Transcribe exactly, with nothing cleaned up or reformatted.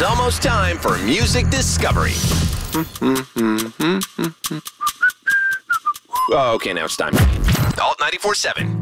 It's almost time for music discovery. Oh, okay, now it's time. Alt ninety-four point seven.